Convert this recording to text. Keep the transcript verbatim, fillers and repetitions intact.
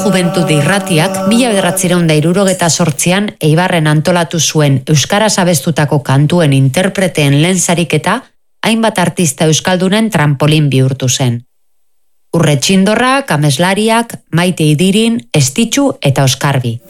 Juventud irratiak mila bederatziehun eta hirurogeta zortzian Eibarren antolatu zuen euskaraz abestutako kantuen interpreteen lehen sariketa hainbat artista euskaldunen trampolin bihurtu zen. Urretxindorrak, Ameslariak, Maite Idirin, Estitxu eta Oskarbi.